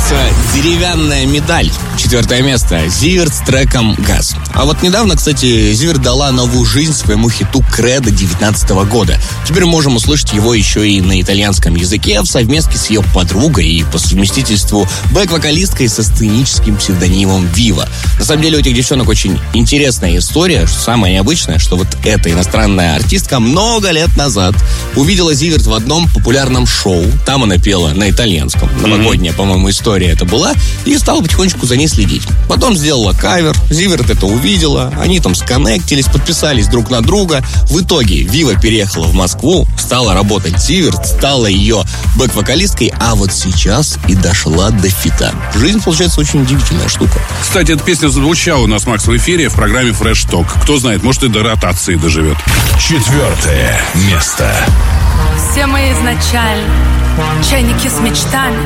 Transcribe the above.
называется «Деревянная медаль». 4 место. Зиверт с треком «Газ». А вот недавно, кстати, Зиверт дала новую жизнь своему хиту «Кредо» 2019 года. Теперь можем услышать его еще и на итальянском языке в совместке с ее подругой и по совместительству бэк-вокалисткой со сценическим псевдонимом Вива. На самом деле у этих девчонок очень интересная история. Самое необычное, что вот эта иностранная артистка много лет назад увидела Зиверт в одном популярном шоу. Там она пела на итальянском. Новогодняя, по-моему, история это была. И стала потихонечку за ней следить. Потом сделала кавер. Зиверт это увидела. Они там сконнектились, подписались друг на друга. В итоге Вива переехала в Москву, стала работать Зиверт, стала ее бэк-вокалисткой, а вот сейчас и дошла до фита. Жизнь, получается, очень удивительная штука. Кстати, эта песня звучала у нас, Макс, в эфире в программе «Фреш Ток». Кто знает, может, и до ротации доживет. 4 место. Все мы изначально чайники с мечтами.